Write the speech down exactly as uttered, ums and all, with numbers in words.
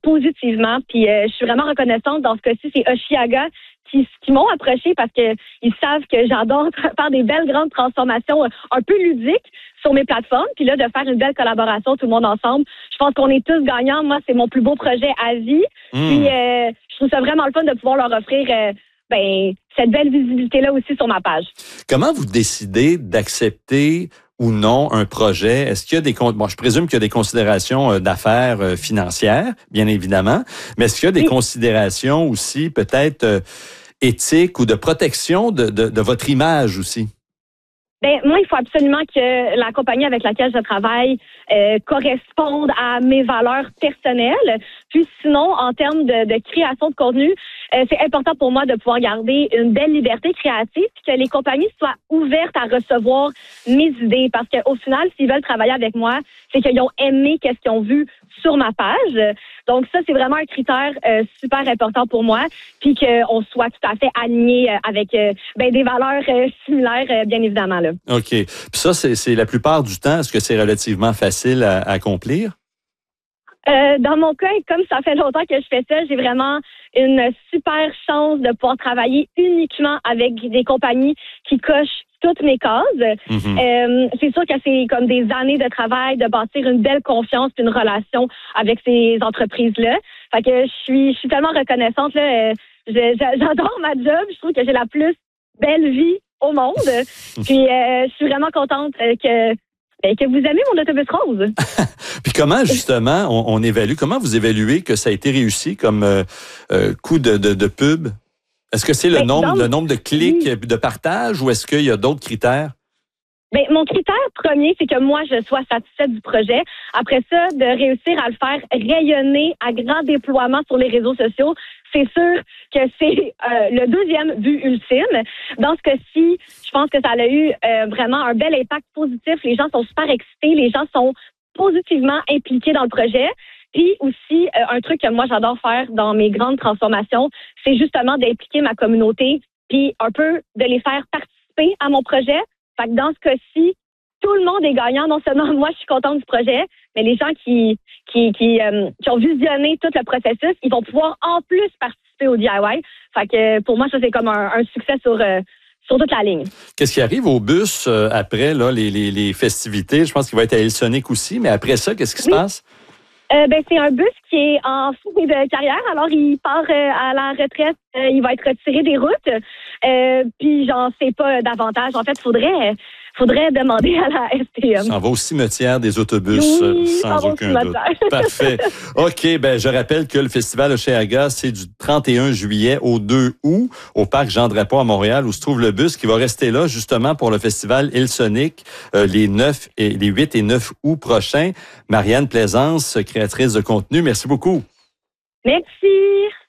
positivement. Puis euh, je suis vraiment reconnaissante. Dans ce cas-ci, c'est Oshiaga qui, qui m'ont approché parce que ils savent que j'adore faire des belles grandes transformations un peu ludiques sur mes plateformes. Puis là, de faire une belle collaboration, tout le monde ensemble, je pense qu'on est tous gagnants. Moi, c'est mon plus beau projet à vie. Mmh. Puis euh, je trouve ça vraiment le fun de pouvoir leur offrir euh, ben, cette belle visibilité-là aussi sur ma page. Comment vous décidez d'accepter ou non un projet? Est-ce qu'il y a des... Bon, je présume qu'il y a des considérations d'affaires euh, financières, bien évidemment, mais est-ce qu'il y a des oui. considérations aussi peut-être euh, éthiques ou de protection de, de, de votre image aussi? Ben moi, il faut absolument que la compagnie avec laquelle je travaille euh, corresponde à mes valeurs personnelles. Puis sinon, en termes de, de création de contenu, euh, c'est important pour moi de pouvoir garder une belle liberté créative puis que les compagnies soient ouvertes à recevoir mes idées. Parce qu'au final, s'ils veulent travailler avec moi, c'est qu'ils ont aimé qu'est-ce qu'ils ont vu sur ma page. Donc ça, c'est vraiment un critère euh, super important pour moi. Puis qu'on soit tout à fait aligné avec euh, ben, des valeurs euh, similaires, euh, bien évidemment, là. OK. Puis ça, c'est, c'est la plupart du temps, est-ce que c'est relativement facile à, à accomplir? Euh, dans mon cas, comme ça fait longtemps que je fais ça, j'ai vraiment une super chance de pouvoir travailler uniquement avec des compagnies qui cochent toutes mes cases. Mm-hmm. Euh, c'est sûr que c'est comme des années de travail, de bâtir une belle confiance et une relation avec ces entreprises-là. Fait que je suis, je suis tellement reconnaissante, là. Je, j'adore ma job. Je trouve que j'ai la plus belle vie au monde. Puis euh, je suis vraiment contente que que vous aimez mon autobus rose. Puis comment, justement, on, on évalue, comment vous évaluez que ça a été réussi comme euh, euh, coup de, de, de pub? Est-ce que c'est le, ben, nombre, donc, le nombre de clics, oui. de partage, ou est-ce qu'il y a d'autres critères? Ben, mon critère premier, c'est que moi, je sois satisfaite du projet. Après ça, de réussir à le faire rayonner à grand déploiement sur les réseaux sociaux, c'est sûr que c'est euh, le deuxième but ultime. Dans ce cas-ci, je pense que ça a eu euh, vraiment un bel impact positif. Les gens sont super excités, les gens sont positivement impliqués dans le projet. Puis aussi, euh, un truc que moi, j'adore faire dans mes grandes transformations, c'est justement d'impliquer ma communauté puis un peu de les faire participer à mon projet. Fait que dans ce cas-ci, tout le monde est gagnant. Non seulement moi, je suis contente du projet, mais les gens qui qui qui, euh, qui ont visionné tout le processus, ils vont pouvoir en plus participer au D I Y. Fait que pour moi, ça, c'est comme un, un succès sur euh, sur toute la ligne. Qu'est-ce qui arrive au bus euh, après là, les, les, les festivités? Je pense qu'il va être à Hillsonic aussi, mais après ça, qu'est-ce qui oui. se passe? Euh, ben, c'est un bus qui est en fin de carrière. Alors, il part euh, à la retraite. Euh, il va être retiré des routes. Euh, puis, j'en sais pas davantage. En fait, il faudrait, faudrait demander à la S T M. Ça en va au cimetière des autobus, oui, sans aucun doute. Parfait. OK, ben je rappelle que le Festival Oshiaga, c'est du trente et un juillet au deux août, au Parc Jean-Drapeau à Montréal, où se trouve le bus qui va rester là, justement, pour le Festival Hillsonic, euh, les neuf et les huit et neuf août prochains. Marianne Plaisance, créatrice de contenu, merci beaucoup. Merci.